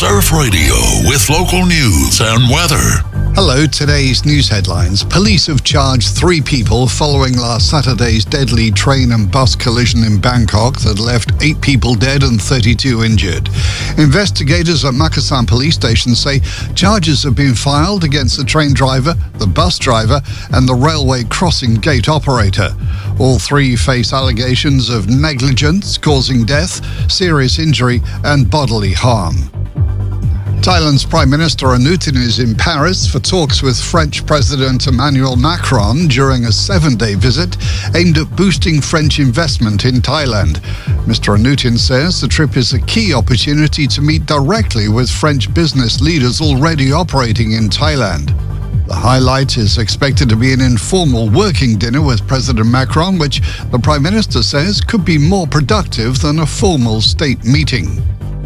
Surf Radio with local news and weather. Hello, today's news headlines. Police have charged 3 people following last Saturday's deadly train and bus collision in Bangkok that left 8 people dead and 32 injured. Investigators at Makassan police station say charges have been filed against the train driver, the bus driver and the railway crossing gate operator. All 3 face allegations of negligence causing death, serious injury and bodily harm. Thailand's Prime Minister Anutin is in Paris for talks with French President Emmanuel Macron during a 7-day visit aimed at boosting French investment in Thailand. Mr. Anutin says the trip is a key opportunity to meet directly with French business leaders already operating in Thailand. The highlight is expected to be an informal working dinner with President Macron, which the Prime Minister says could be more productive than a formal state meeting.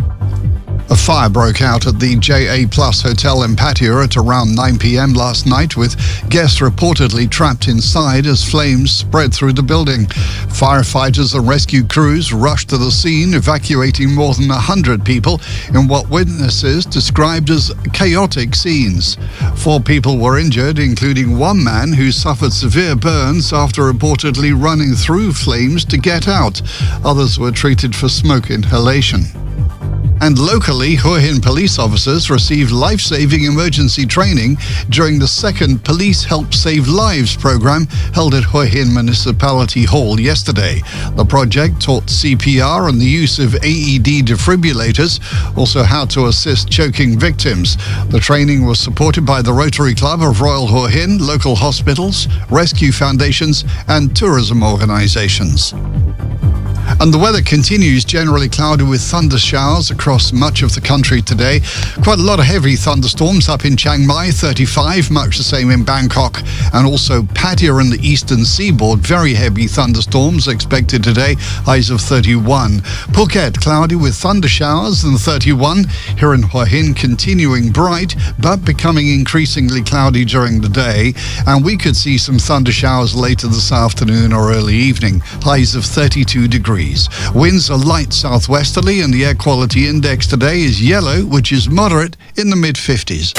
A fire broke out at the JA Plus Hotel in Pattaya at around 9 p.m. last night, with guests reportedly trapped inside as flames spread through the building. Firefighters and rescue crews rushed to the scene, evacuating more than 100 people in what witnesses described as chaotic scenes. 4 people were injured, including one man who suffered severe burns after reportedly running through flames to get out. Others were treated for smoke inhalation. And locally, Hua Hin police officers received life-saving emergency training during the second Police Help Save Lives program held at Hua Hin Municipality Hall yesterday. The project taught CPR and the use of AED defibrillators, also how to assist choking victims. The training was supported by the Rotary Club of Royal Hua Hin, local hospitals, rescue foundations and tourism organisations. And the weather continues generally cloudy with thunder showers across much of the country today. Quite a lot of heavy thunderstorms up in Chiang Mai, 35, much the same in Bangkok, and also Pattaya and the eastern seaboard. Very heavy thunderstorms expected today, highs of 31. Phuket, cloudy with thunder showers and 31. Here in Hua Hin, continuing bright, but becoming increasingly cloudy during the day. And we could see some thunder showers later this afternoon or early evening, highs of 32 degrees. Winds are light southwesterly and the air quality index today is yellow, which is moderate in the mid-50s.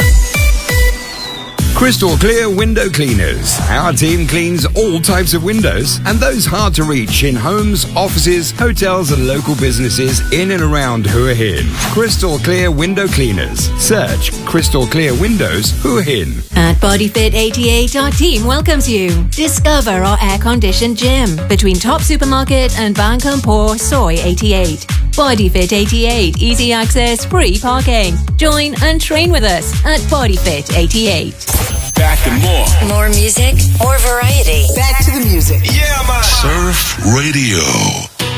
Crystal Clear Window Cleaners. Our team cleans all types of windows and those hard to reach in homes, offices, hotels and local businesses in and around Hua Hin. Crystal Clear Window Cleaners. Search Crystal Clear Windows Hua Hin. At BodyFit 88, our team welcomes you. Discover our air-conditioned gym between Top Supermarket and Bang Kampor Soy 88. BodyFit 88, easy access, free parking. Join and train with us at BodyFit 88. Back and more. More music, more variety. Back to the music. Yeah, man. Surf Radio.